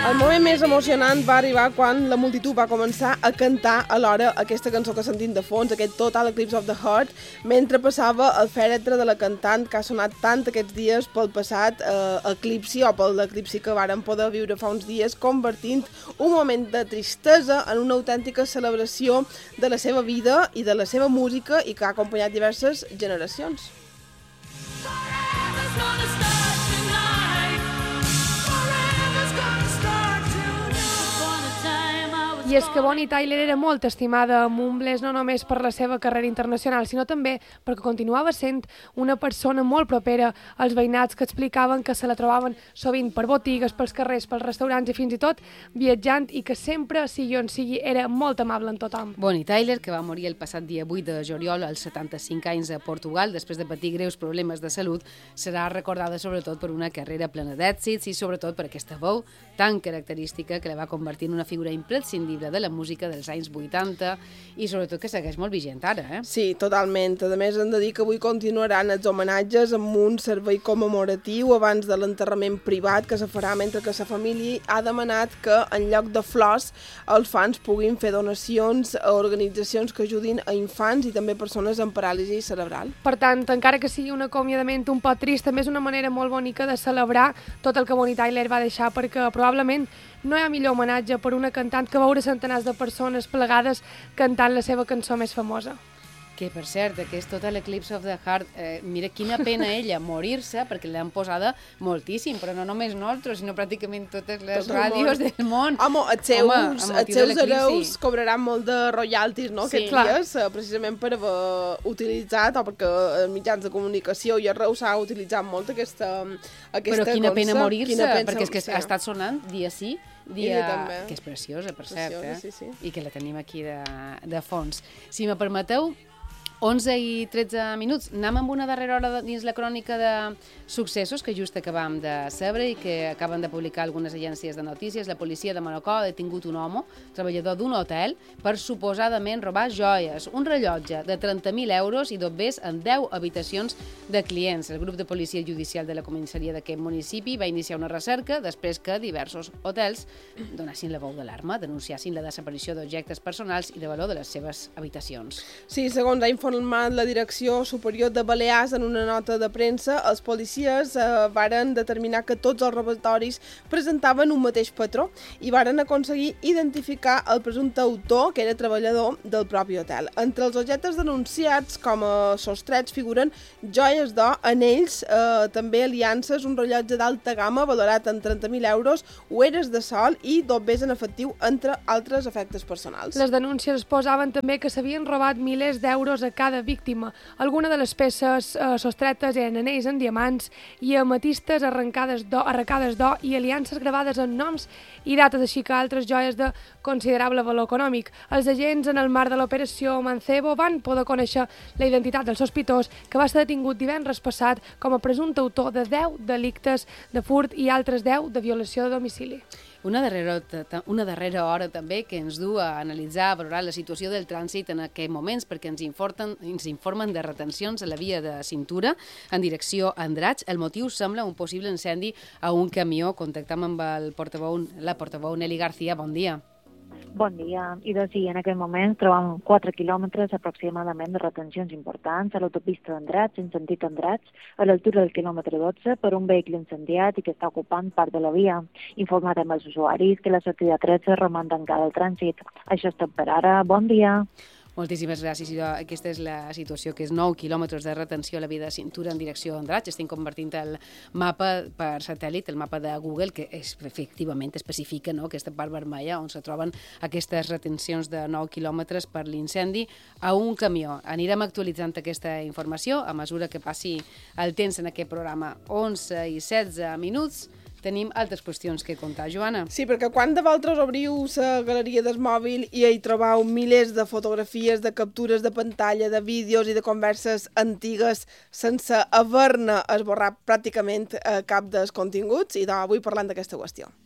El moment més emocionant va arribar quan la multitud va començar a cantar alhora aquesta cançó que sentim de fons, aquest Total Eclipse of the Heart, mentre passava el fèretre de la cantant que ha sonat tant aquests dies pel passat eclipsi o pel eclipsi que vàrem poder viure fa uns dies, convertint un moment de tristesa en una autèntica celebració de la seva vida i de la seva música i que ha acompanyat diverses generacions. I és que Bonnie Tyler era molt estimada a Mumbles no només per la seva carrera internacional, sinó també perquè continuava sent una persona molt propera als veïnats que explicaven que se la trobaven sovint per botigues, pels carrers, pels restaurants i fins i tot viatjant i que sempre, sigui on sigui, era molt amable amb tothom. Bonnie Tyler, que va morir el passat dia 8 de juliol als 75 anys a Portugal després de patir greus problemes de salut, serà recordada sobretot per una carrera plena d'èxits i sobretot per aquesta veu tan característica que la va convertir en una figura imprescindible de la música dels anys 80 i sobretot que segueix molt vigent ara, eh? Sí, totalment. A més, hem de dir que avui continuaran els homenatges amb un servei commemoratiu abans de l'enterrament privat que se farà, mentre que la família ha demanat que en lloc de flors els fans puguin fer donacions a organitzacions que ajudin a infants i també persones amb paràlisi cerebral. Per tant, encara que sigui un acomiadament un poc trist, també és una manera molt bonica de celebrar tot el que Bonnie Tyler va deixar, perquè probablement no hi ha millor homenatge per una cantant que veure centenars de persones plegades cantant la seva cançó més famosa. Que, per cert, aquest Total Eclipse of the Heart, mira quina pena ella morir-se, perquè l'han posada moltíssim, però no només nosaltres, sinó pràcticament totes les ràdios del món. Home, els seus hereus cobraran molt de royalties, no?, aquests dies, precisament per haver utilitzat, o perquè els mitjans de comunicació i arreu s'ha utilitzat molt aquesta Però quina pena morir-se, perquè és que ha estat sonant dia sí, dia que és preciosa, per cert, sí. I que la tenim aquí de fons. Si me permeteu, 11 i 13 minuts. Anem amb una darrera hora dins la crònica de successos que just acabam de saber i que acaben de publicar algunes agències de notícies. La policia de Manacor ha detingut un home, treballador d'un hotel, per suposadament robar joies, un rellotge de 30.000 euros i dobbers en 10 habitacions de clients. El grup de policia judicial de la comissaria d'aquest municipi va iniciar una recerca després que diversos hotels donessin la veu d'alarma, denunciassin la desaparició d'objectes personals i de valor de les seves habitacions. Sí, segons ha informat la Direcció Superior de Balears en una nota de premsa, els policies varen determinar que tots els robatoris presentaven un mateix patró i varen aconseguir identificar el presumpte autor, que era treballador del propi hotel. Entre els objectes denunciats com a sostrets figuren joies d'or, anells, també aliances, un rellotge d'alta gamma valorat en 30.000 euros, ulleres de sol i dobbers en efectiu, entre altres efectes personals. Les denúncies posaven també que s'havien robat milers d'euros a cada víctima. Alguna de les peces sostretes eren anells en diamants i ametistes arrancades d'or i aliances gravades en noms i dates, així que altres joies de considerable valor econòmic. Els agents, en el marc de l'operació Mancebo, van poder conèixer la identitat del sospitós, que va ser detingut divendres passat com a presumpte autor de 10 delictes de furt i altres 10 de violació de domicili. Una darrera hora també que ens du a analitzar, a valorar la situació del trànsit en aquests moments, perquè ens informen de retencions a la via de cintura en direcció a Andratx. El motiu sembla un possible incendi a un camió. Contactam amb la portaveu Nelly García. Bon dia. Bon dia. I doncs sí, en aquest moment trobam 4 quilòmetres aproximadament de retencions importants a l'autopista d'Andratx, en sentit Andratx, a l'altura del quilòmetre 12, per un vehicle incendiat i que està ocupant part de la via. Informarem als usuaris que la sortida 13 roman tancada al trànsit. Això és tot per ara. Bon dia. Moltíssimes gràcies. Aquesta és la situació, que és 9 quilòmetres de retenció a la via de cintura en direcció a Andratx. Estem convertint el mapa per satèl·lit, el mapa de Google, que efectivament especifica, no?, aquesta part vermella on se troben aquestes retencions de 9 quilòmetres per l'incendi a un camió. Anirem actualitzant aquesta informació a mesura que passi el temps en aquest programa. 11 i 16 minuts. Tenim altres qüestions que contar, Joana. Sí, perquè quan de vosaltres obriu la galeria del mòbil i hi trobeu milers de fotografies, de captures de pantalla, de vídeos i de converses antigues sense haver-ne esborrat pràcticament cap dels continguts, i avui parlant d'aquesta qüestió.